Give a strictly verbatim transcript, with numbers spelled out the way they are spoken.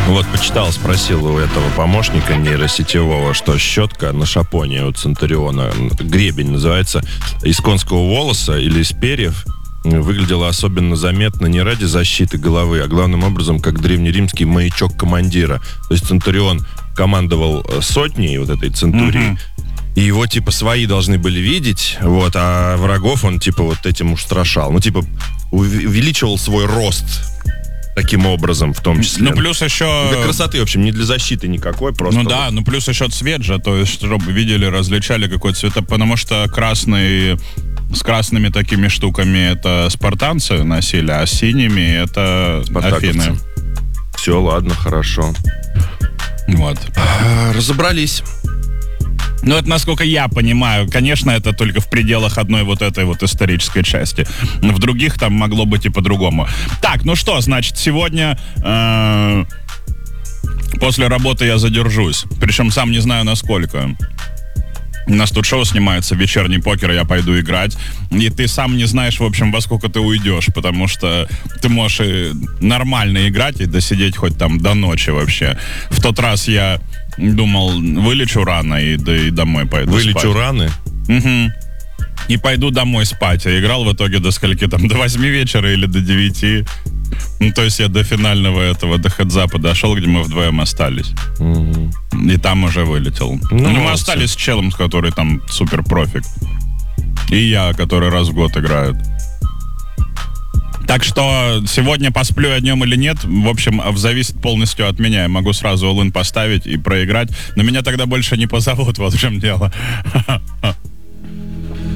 Вот почитал, спросил у этого помощника нейросетевого, что щетка на шапоне у Центуриона, гребень называется, из конского волоса или из перьев, выглядела особенно заметно не ради защиты головы, а главным образом как древнеримский маячок командира. То есть Центурион командовал сотней вот этой центурии, mm-hmm. и его, типа, свои должны были видеть, вот, а врагов он, типа, вот этим устрашал. Ну, типа, увеличивал свой рост таким образом, в том числе. Ну, плюс еще... Для красоты, в общем, не для защиты никакой, просто... Ну да, ну плюс еще цвет же, то есть, чтобы видели, различали какой цвет, потому что красный... С красными такими штуками это спартанцы носили, а с синими это Афины. Все, ладно, хорошо. Вот. Разобрались. Ну, это, насколько я понимаю, конечно, это только в пределах одной вот этой вот исторической части. В других там могло быть и по-другому. Так, ну что, значит, сегодня э, после работы я задержусь. Причем сам не знаю, насколько. У нас тут шоу снимается, вечерний покер, я пойду играть. И ты сам не знаешь, в общем, во сколько ты уйдешь, потому что ты можешь и нормально играть и досидеть хоть там до ночи вообще. В тот раз я думал, вылечу рано и, да, и домой пойду Вылечу спать. раны? Угу. И пойду домой спать. А играл в итоге до скольки там? До восьми вечера или до девяти. Ну, то есть я до финального этого, до хедзапа дошел, где мы вдвоем остались. Угу. И там уже вылетел. Ну, ну мы остались с челом, который там супер профик. И я, который раз в год играет. Так что сегодня посплю я днем или нет, в общем, зависит полностью от меня. Я могу сразу all-in поставить и проиграть, но меня тогда больше не позовут, вот в чем дело.